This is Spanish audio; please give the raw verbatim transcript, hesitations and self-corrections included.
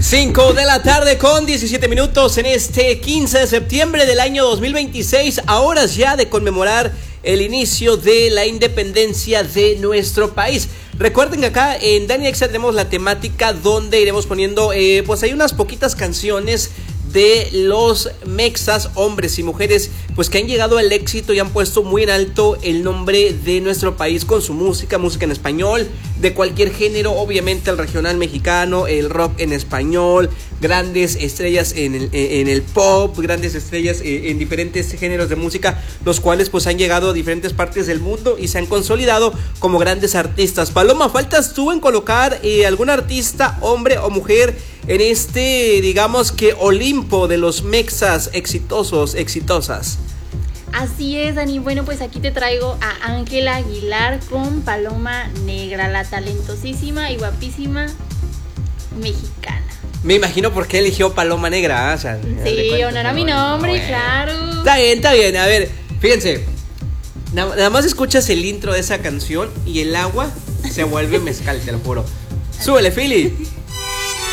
cinco de la tarde con diecisiete minutos en este quince de septiembre del año dos mil veintiséis, a horas ya de conmemorar el inicio de la independencia de nuestro país. Recuerden que acá en Dani Exa tenemos la temática donde iremos poniendo, eh, pues hay unas poquitas canciones de los mexas, hombres y mujeres, pues que han llegado al éxito y han puesto muy en alto el nombre de nuestro país con su música, música en español, de cualquier género, obviamente el regional mexicano, el rock en español, grandes estrellas en el, en el pop, grandes estrellas en diferentes géneros de música, los cuales pues han llegado a diferentes partes del mundo y se han consolidado como grandes artistas. Paloma, ¿faltas tú en colocar eh, algún artista, hombre o mujer, en este, digamos que Olimpo de los mexas exitosos, exitosas? Así es, Dani. Bueno, pues aquí te traigo a Ángela Aguilar con Paloma Negra, la talentosísima y guapísima mexicana. Me imagino por qué eligió Paloma Negra, ¿eh? O sea, sí, honor a mi nombre, bueno, claro. Está bien, está bien. A ver, fíjense, nada, nada más escuchas el intro de esa canción y el agua se vuelve mezcal, te lo juro. Súbele, Philly.